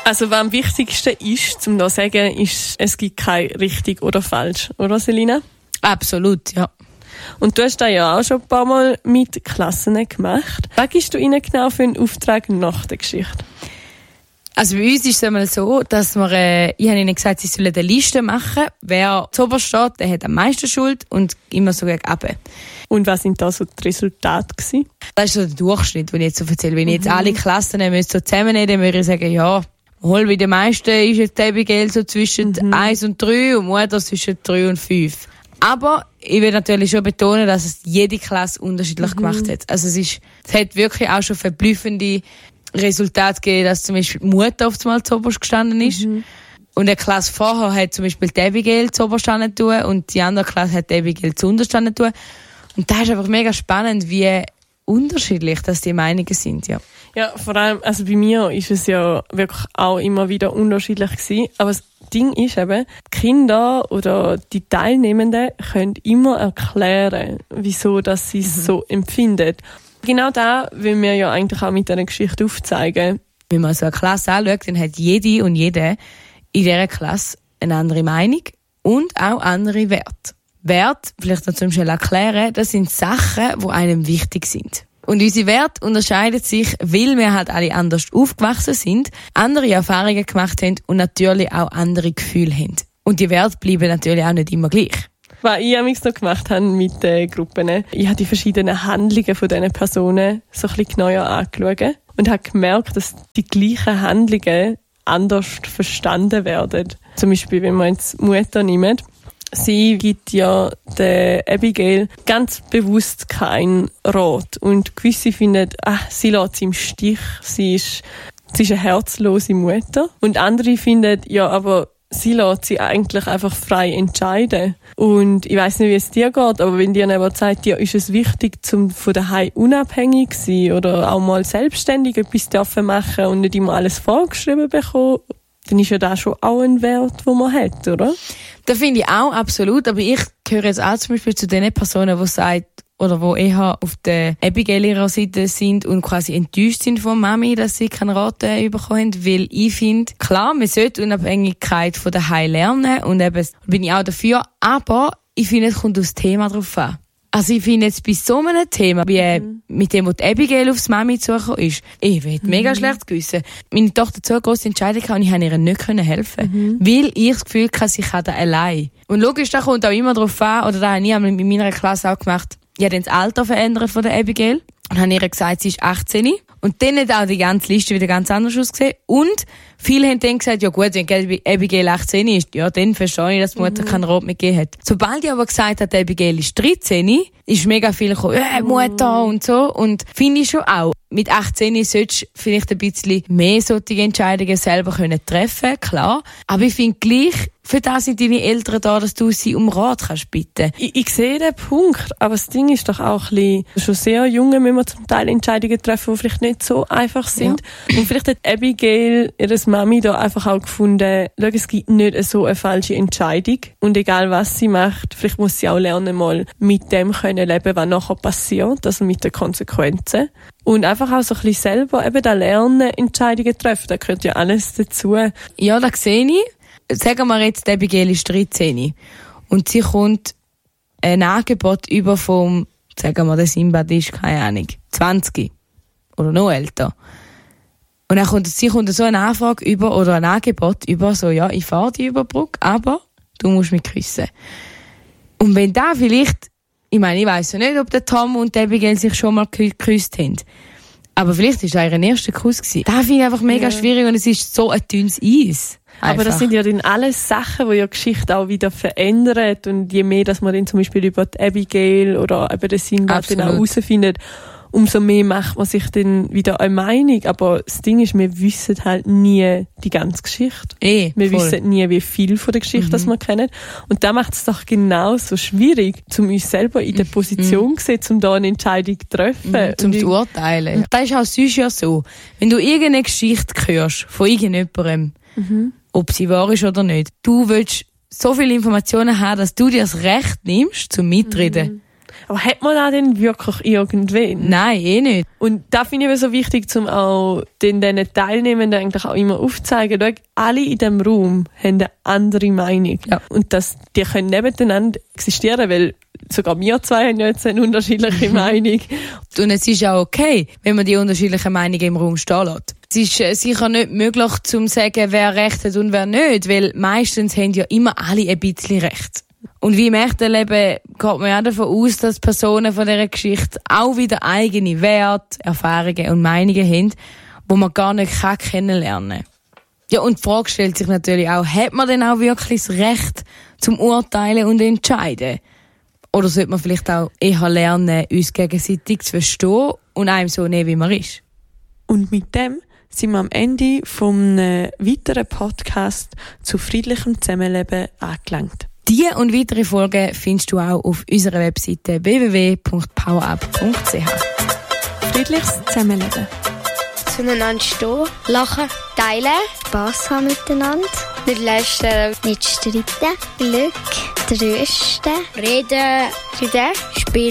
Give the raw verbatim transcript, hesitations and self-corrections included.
Also was am wichtigsten ist, um da zu sagen, ist, es gibt kein richtig oder falsch, oder Selina? Absolut, ja. Und du hast das ja auch schon ein paar Mal mit Klassen gemacht. Was gibst du ihnen genau für einen Auftrag nach der Geschichte? Also bei uns ist es einmal so, dass wir, äh, ich habe ihnen gesagt, sie sollen eine Liste machen. Wer zuoberst steht, der hat am meisten Schuld und immer so gegen runter. Und was sind da so die Resultate gewesen? Das ist so der Durchschnitt, den ich jetzt so erzähle. Wenn ich jetzt mhm. alle Klassen so zusammennehmen, dann würde ich sagen, ja, hol wie die meisten ist jetzt Abigail so zwischen mhm. eins und drei und Mutter zwischen drei und fünf. Aber ich will natürlich schon betonen, dass es jede Klasse unterschiedlich mhm. gemacht hat. Also es ist, es hat wirklich auch schon verblüffende Resultate gegeben, dass zum Beispiel die Mutter auf einmal zuoberst gestanden ist. Mhm. Und eine Klasse vorher hat zum Beispiel die Abigail zuoberst gestanden tun und die andere Klasse hat die Abigail zuunterst gestanden tun. Und da ist einfach mega spannend, wie unterschiedlich dass die Meinungen sind, ja. Ja, vor allem, also bei mir ist es ja wirklich auch immer wieder unterschiedlich gewesen. Aber das Ding ist eben, die Kinder oder die Teilnehmenden können immer erklären, wieso dass sie es mhm. so empfinden. Genau da will wir ja eigentlich auch mit dieser Geschichte aufzeigen. Wenn man so eine Klasse anschaut, dann hat jede und jeder in dieser Klasse eine andere Meinung und auch andere Werte. Werte, vielleicht noch zum Beispiel erklären, das sind Sachen, die einem wichtig sind. Und unsere Werte unterscheiden sich, weil wir halt alle anders aufgewachsen sind, andere Erfahrungen gemacht haben und natürlich auch andere Gefühle haben. Und die Werte bleiben natürlich auch nicht immer gleich. Was ich amigs noch gemacht habe mit den Gruppen, ich habe die verschiedenen Handlungen von diesen Personen so ein bisschen genauer angeschaut und habe gemerkt, dass die gleichen Handlungen anders verstanden werden. Zum Beispiel, wenn man jetzt Mutter nimmt, sie gibt ja der Abigail ganz bewusst keinen Rat. Und gewisse finden, ach, sie lässt sie im Stich, sie ist, sie ist eine herzlose Mutter. Und andere finden, ja, aber sie lässt sie eigentlich einfach frei entscheiden. Und ich weiss nicht, wie es dir geht, aber wenn dir jemand sagt, ja, ist es wichtig, zum von daheim unabhängig zu sein oder auch mal selbstständig etwas dürfen machen und nicht immer alles vorgeschrieben bekommen, dann ist ja das schon auch ein Wert, den man hat, oder? Das finde ich auch, absolut. Aber ich gehöre jetzt auch zum Beispiel zu den Personen, die sagen, oder wo eher auf der Abigail ihrer Seite sind und quasi enttäuscht sind von Mami, dass sie keinen Rat bekommen haben. Weil ich finde, klar, man sollte Unabhängigkeit von daheim lernen und eben bin ich auch dafür. Aber ich finde, es kommt aufs Thema drauf an. Also ich finde jetzt bei so einem Thema, wie mhm. mit dem, wo die Abigail aufs Mami zugekommen ist, ich hätte mhm. mega schlecht gewissen. Meine Tochter so eine grosse Entscheidung hatte und ich konnte ihr nicht helfen. Mhm. Weil ich das Gefühl hatte, sie kann das allein. Und logisch, da kommt auch immer drauf an, oder da habe ich in meiner Klasse auch gemacht, ich habe dann das Alter verändert von der Abigail und habe ihr gesagt, sie ist achtzehn. Und dann hat auch die ganze Liste wieder ganz anders ausgesehen. Und viele haben dann gesagt, ja gut, wenn Abigail achtzehn ist, ja, dann verstehe ich, dass die Mutter mhm. keinen Rat mehr gegeben hat. Sobald ich aber gesagt habe, Abigail ist dreizehn, ist mega viel gekommen, äh, Mutter und so. Und finde ich schon auch, mit achtzehn solltest du vielleicht ein bisschen mehr solche Entscheidungen selber können treffen, klar. Aber ich finde gleich, für das sind deine Eltern da, dass du sie um Rat kannst bitten. Ich, ich sehe den Punkt, aber das Ding ist doch auch ein bisschen, schon sehr junge müssen wir zum Teil Entscheidungen treffen, die vielleicht nicht so einfach sind. Ja. Und vielleicht hat Abigail, ihre Mami, da einfach auch gefunden, schau, es gibt nicht so eine falsche Entscheidung. Und egal was sie macht, vielleicht muss sie auch lernen, mal mit dem können leben, was nachher passiert, also mit den Konsequenzen. Und einfach auch so ein bisschen selber eben da lernen, Entscheidungen treffen, da gehört ja alles dazu. Ja, das sehe ich. Sagen wir jetzt, Abigail ist dreizehn und sie kommt ein Angebot über vom, sagen wir, der Simbad ist, keine Ahnung, zwanzig oder noch älter. Und dann kommt, sie kommt so eine Anfrage über oder ein Angebot über, so, ja, ich fahre die über die Brücke, aber du musst mich küssen. Und wenn da vielleicht, ich meine, ich weiss ja nicht, ob der Tom und der Abigail sich schon mal geküsst haben, aber vielleicht war das ihr erster Kuss gewesen. Das finde ich einfach mega ja. schwierig und es ist so ein dünnes Eis. Einfach. Aber das sind ja dann alles Sachen, die ja Geschichte auch wieder verändern. Und je mehr, dass man dann zum Beispiel über die Abigail oder über den Sinbad dann auch herausfindet, umso mehr macht man sich dann wieder eine Meinung. Aber das Ding ist, wir wissen halt nie die ganze Geschichte. Eh, wir voll. wissen nie, wie viel von der Geschichte mhm. das wir kennen. Und da macht es doch genauso schwierig, um uns selber in der Position zu mhm. sehen, um da eine Entscheidung zu treffen. Mhm, zum zu urteilen. Mhm. Das ist auch sonst ja so. Wenn du irgendeine Geschichte hörst von irgendjemandem, mhm. ob sie wahr ist oder nicht, du willst so viele Informationen haben, dass du dir das Recht nimmst, zum Mitreden. Mhm. Aber hat man das denn wirklich irgendwen? Nein, eh nicht. Und das finde ich eben so wichtig, um auch den, den Teilnehmenden eigentlich auch immer aufzuzeigen. Schau, alle in diesem Raum haben eine andere Meinung. Ja. Und dass die können nebeneinander existieren, weil sogar wir zwei haben ja jetzt eine unterschiedliche Meinung. Und es ist auch okay, wenn man die unterschiedlichen Meinungen im Raum stehen lässt. Es ist äh, sicher nicht möglich, zu sagen, wer recht hat und wer nicht, weil meistens haben ja immer alle ein bisschen recht. Und wie im echten Leben geht man ja davon aus, dass Personen von dieser Geschichte auch wieder eigene Werte, Erfahrungen und Meinungen haben, die man gar nicht kann kennenlernen kann. Ja, und die Frage stellt sich natürlich auch, hat man denn auch wirklich das Recht zum Urteilen und Entscheiden? Oder sollte man vielleicht auch eher lernen, uns gegenseitig zu verstehen und einem so nehmen, wie man ist? Und mit dem sind wir am Ende von einem weiteren Podcast zu friedlichem Zusammenleben angelangt. Diese und weitere Folgen findest du auch auf unserer Webseite w w w punkt powerup punkt c h. Friedliches Zusammenleben. Zueinander stehen, lachen, teilen, Spass haben miteinander, nicht lästern, nicht streiten, Glück, trösten, reden, reden, spielen.